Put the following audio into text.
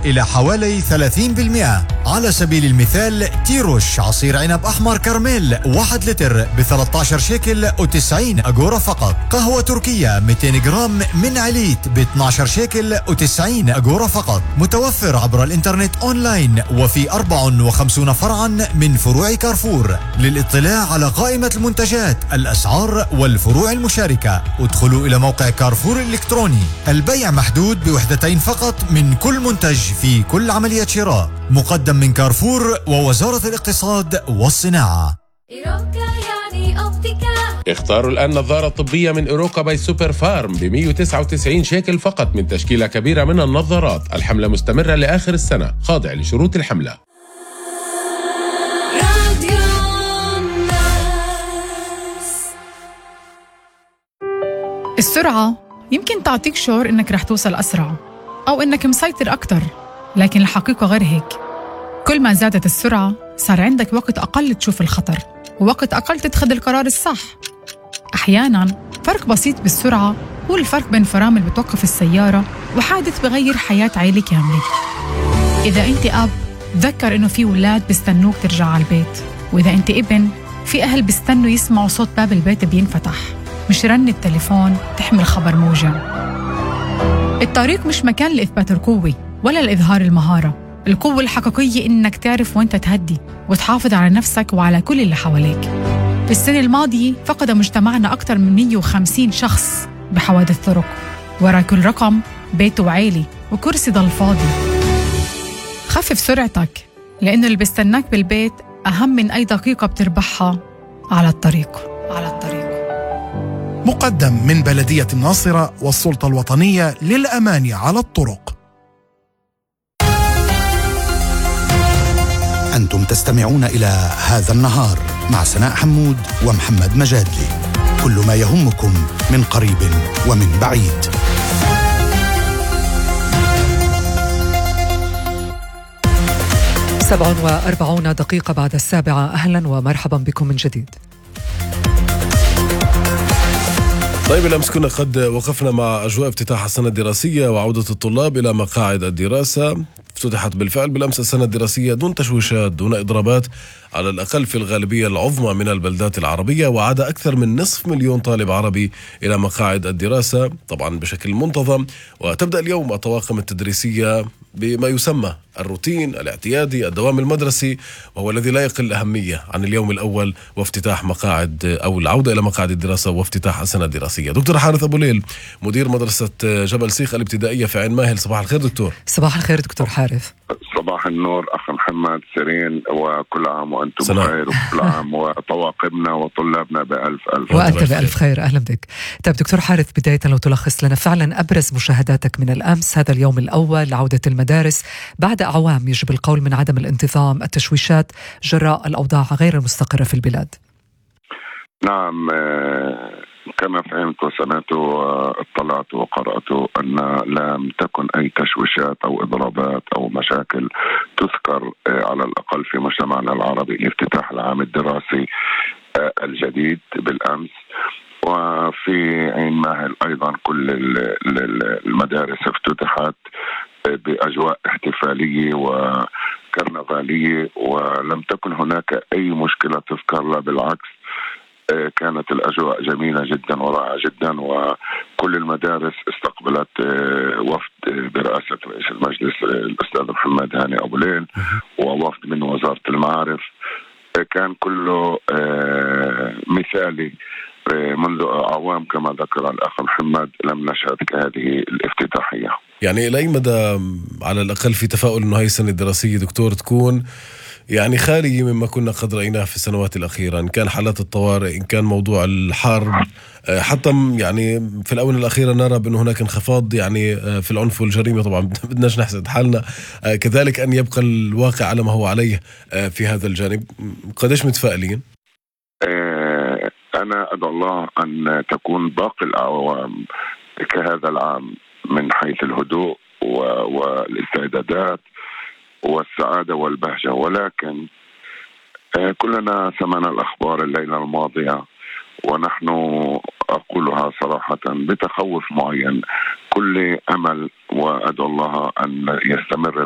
إلى حوالي 30%. على سبيل المثال تيروش عصير عنب أحمر كرميل 1 لتر ب 13 شيكل و90 أغورة فقط. قهوة تركية 200 جرام من عليت ب 12 شيكل و90 أغورة فقط. متوفر عبر الإنترنت أونلاين وفي 54 فرعا من فروع كارفور. للاطلاع على قائمة المنتجات، الأسعار والفروع المشاركة ادخلوا إلى موقع كارفور الإلكتروني. البيع محدود بوحدتين فقط من كل منتج في كل عملية شراء. مقدم من كارفور ووزارة الاقتصاد والصناعة. اختاروا الآن نظارة طبية من إيروكا باي سوبر فارم ب 199 شيكل فقط من تشكيلة كبيرة من النظارات. الحملة مستمرة لآخر السنة، خاضع لشروط الحملة. السرعة يمكن تعطيك شعور إنك رح توصل أسرع أو إنك مسيطر أكتر، لكن الحقيقة غير هيك. كل ما زادت السرعة صار عندك وقت أقل تشوف الخطر ووقت أقل تتخذ القرار الصح. أحياناً فرق بسيط بالسرعة هو الفرق بين فرامل بتوقف السيارة وحادث بغير حياة عائلة كاملة. إذا أنت أب، تذكر إنه في ولاد بيستنوك ترجع على البيت، وإذا أنت ابن، في أهل بيستنوا يسمعوا صوت باب البيت بينفتح، مش رن التليفون تحمل خبر موجع. الطريق مش مكان لإثبات القوة ولا لإظهار المهارة. القوة الحقيقية إنك تعرف وين تهدي وتحافظ على نفسك وعلى كل اللي حواليك. السنة الماضية فقد مجتمعنا أكثر من 150 شخص بحوادث طرق. ورا كل رقم بيت وعيلة وكرسي ضل فاضي. خفف سرعتك، لأنه اللي بيستناك بالبيت أهم من أي دقيقة بتربحها على الطريق. مقدم من بلدية الناصرة والسلطة الوطنية للأمان على الطرق. أنتم تستمعون إلى هذا النهار مع سناء حمود ومحمد مجادلي. كل ما يهمكم من قريب ومن بعيد. 47 دقيقة بعد 7. أهلا ومرحبا بكم من جديد. طيب، الأمس كنا قد وقفنا مع أجواء افتتاح السنة الدراسية وعودة الطلاب إلى مقاعد الدراسة. افتتحت بالفعل بالأمس السنة الدراسية دون تشويشات، دون إضرابات، على الأقل في الغالبية العظمى من البلدات العربية. وعاد أكثر من 500,000 طالب عربي إلى مقاعد الدراسة، طبعا بشكل منتظم. وتبدأ اليوم الطواقم التدريسية بما يسمى الروتين الاعتيادي، الدوام المدرسي، وهو الذي لا يقل أهمية عن اليوم الأول وافتتاح مقاعد أو العودة إلى مقاعد الدراسة وافتتاح السنة الدراسية. دكتور حارث أبو ليل، مدير مدرسة جبل سيخ الابتدائية في عين ماهل، صباح الخير دكتور. صباح الخير دكتور حارث. صباح النور أخ محمد سيرين، وكل عام وأنتم بخير، وكل عام وطواقمنا وطلابنا بألف ألف وأنت بألف خير. أهلا بك. طيب دكتور حارث، بداية لو تلخص لنا فعلا أبرز مشاهداتك من الأمس، هذا اليوم الأول لعودة المدارس بعد أعوام يجب القول من عدم الانتظام، التشويشات جراء الأوضاع غير المستقرة في البلاد. نعم، كما فهمت وسمعت واطلعت وقرأت أن لم تكن أي تشويشات أو إضرابات أو مشاكل تذكر على الأقل في مجتمعنا العربي لافتتاح العام الدراسي الجديد بالأمس. وفي عين ماهل أيضا كل المدارس افتتحت بأجواء احتفالية وكرنفالية، ولم تكن هناك أي مشكلة تذكر، لا بالعكس، كانت الأجواء جميلة جدا ورائعة جدا. وكل المدارس استقبلت وفد برئاسة رئيس المجلس الأستاذ محمد هاني أبو ليل ووفد من وزارة المعارف. كان كله مثالي. منذ أعوام كما ذكر الأخ محمد لم نشهد كهذه الافتتاحية. يعني إلى أي مدى على الأقل في تفاؤل أنه هاي السنة الدراسية دكتور تكون يعني خالية مما كنا قد رأيناه في السنوات الأخيرة، إن كان حالات الطوارئ، إن كان موضوع الحرب، حتى يعني في الآونة الأخيرة نرى بأن هناك انخفاض يعني في العنف والجريمة. طبعا بدناش نحسد حالنا، كذلك أن يبقى الواقع على ما هو عليه في هذا الجانب. قديش متفائلين؟ أنا أدعو الله أن تكون باقي الأعوام كهذا العام من حيث الهدوء والاستعدادات والسعادة والبهجة، ولكن كلنا سمعنا الأخبار الليلة الماضية، ونحن أقولها صراحة بتخوف معين. كل أمل، وأدعو الله أن يستمر